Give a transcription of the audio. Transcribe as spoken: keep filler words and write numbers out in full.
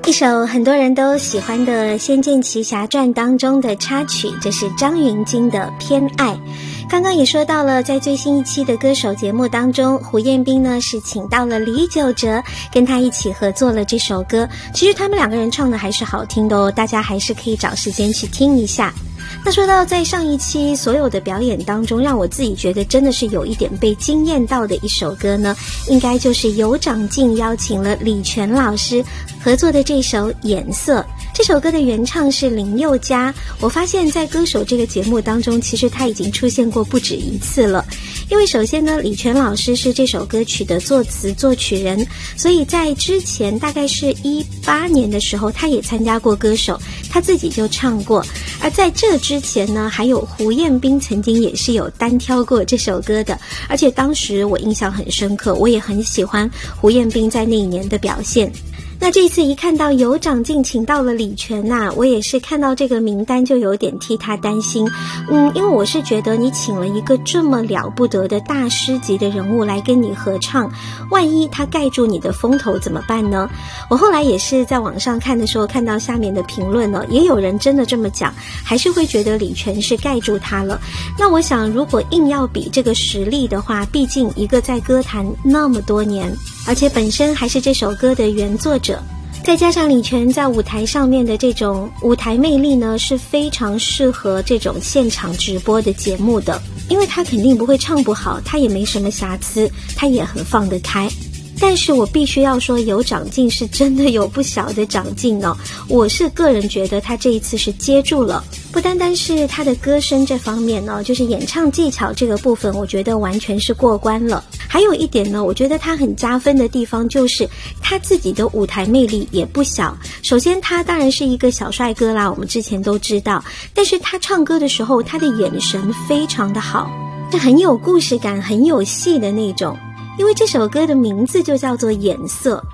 一首很多人都喜欢的《仙剑奇侠传》当中的插曲，这是张芸京的《偏爱》。刚刚也说到了，在最新一期的歌手节目当中，胡彦斌呢是请到了李玖哲，跟他一起合作了这首歌。其实他们两个人唱的还是好听的哦，大家还是可以找时间去听一下。那说到在上一期所有的表演当中，让我自己觉得真的是有一点被惊艳到的一首歌呢，应该就是有长进邀请了李泉老师合作的这首《颜色》。这首歌的原唱是林宥嘉，我发现在歌手这个节目当中，其实他已经出现过不止一次了。因为首先呢，李泉老师是这首歌曲的作词作曲人，所以在之前大概是一八年的时候，他也参加过歌手，他自己就唱过。而在这之前呢，还有胡彦斌曾经也是有单挑过这首歌的，而且当时我印象很深刻，我也很喜欢胡彦斌在那一年的表现。那这一次一看到有长进请到了李泉呐、啊，我也是看到这个名单就有点替他担心。嗯，因为我是觉得你请了一个这么了不得的大师级的人物来跟你合唱，万一他盖住你的风头怎么办呢？我后来也是在网上看的时候看到下面的评论呢，也有人真的这么讲，还是会觉得李泉是盖住他了。那我想如果硬要比这个实力的话，毕竟一个在歌坛那么多年，而且本身还是这首歌的原作者，再加上李泉在舞台上面的这种舞台魅力呢，是非常适合这种现场直播的节目的，因为他肯定不会唱不好，他也没什么瑕疵，他也很放得开。但是我必须要说，有长进是真的有不小的长进哦。我是个人觉得他这一次是接住了，不单单是他的歌声这方面呢，就是演唱技巧这个部分，我觉得完全是过关了。还有一点呢，我觉得他很加分的地方就是他自己的舞台魅力也不小。首先他当然是一个小帅哥啦，我们之前都知道，但是他唱歌的时候，他的眼神非常的好，是很有故事感，很有戏的那种。因为这首歌的名字就叫做颜色，